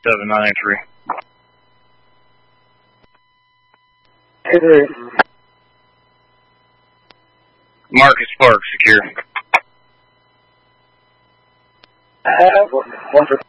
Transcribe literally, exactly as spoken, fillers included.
seven nine eight three. Hey three. Marcus Park, secure. Uh, one for